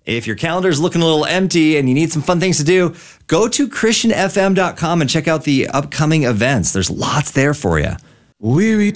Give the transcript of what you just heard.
If your calendar's looking a little empty and you need some fun things to do, go to christianfm.com and check out the upcoming events. There's lots there for you. We